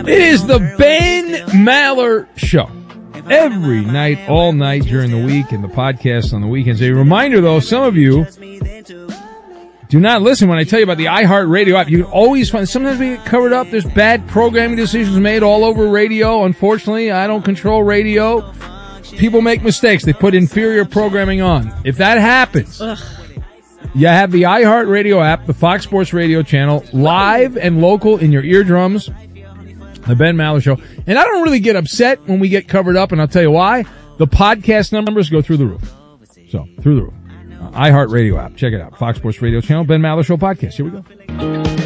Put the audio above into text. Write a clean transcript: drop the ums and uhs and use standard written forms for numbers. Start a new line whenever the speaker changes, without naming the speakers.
It is the Ben Maller Show. Every night, all night during the week, and the podcast on the weekends. A reminder, though, some of you do not listen when I tell you about the iHeartRadio app. You can always find, sometimes we get covered up. There's bad programming decisions made all over radio. Unfortunately, I don't control radio. People make mistakes. They put inferior programming on. If that happens, you have the iHeartRadio app, the Fox Sports Radio channel, live and local in your eardrums. The Ben Maller Show. And I don't really get upset when we get covered up, and I'll tell you why. The podcast numbers go through the roof. So, through the roof. iHeartRadio app. Check it out. Fox Sports Radio channel, Ben Maller Show podcast. Here we go.